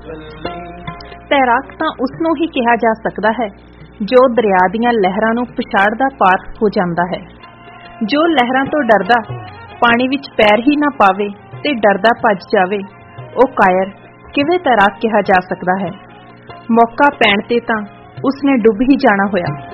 ਤੈਰਾਕ ਤਾਂ ਉਸਨੂੰ ਹੀ ਕਿਹਾ ਜਾ ਸਕਦਾ ਹੈ ਜੋ ਦਰਿਆ ਦੀਆਂ ਲਹਿਰਾਂ ਨੂੰ ਪਛਾੜਦਾ ਪਾਰ ਹੋ ਜਾਂਦਾ ਹੈ। ਜੋ ਲਹਿਰਾਂ ਤੋਂ ਡਰਦਾ ਪਾਣੀ ਵਿੱਚ ਪੈਰ ਹੀ ਨਾ ਪਾਵੇ ਤੇ ਡਰਦਾ ਭੱਜ ਜਾਵੇ, ਉਹ ਕਾਇਰ ਕਿਵੇਂ ਤੈਰਾਕ ਕਿਹਾ ਜਾ ਸਕਦਾ ਹੈ। ਮੌਕਾ ਪੈਣ ਤੇ ਤਾਂ ਉਸਨੇ ਡੁੱਬ ਹੀ ਜਾਣਾ ਹੋਇਆ।